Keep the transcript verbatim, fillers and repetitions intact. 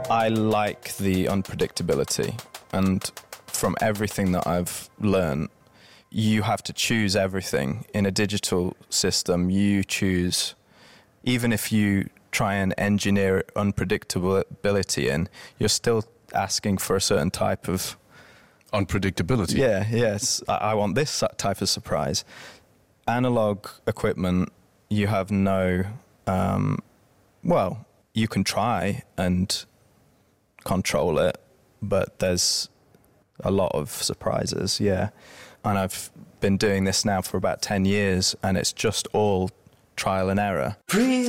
I like the unpredictability, and from everything that I've learned, you have to choose everything. In a digital system, you choose, even if you try and engineer unpredictability in, you're still asking for a certain type of unpredictability. Yeah, yes. I, I want this type of surprise. Analog equipment, you have no, um, well, you can try and control it, but there's a lot of surprises, yeah. And I've been doing this now for about ten years, and it's just all trial and error.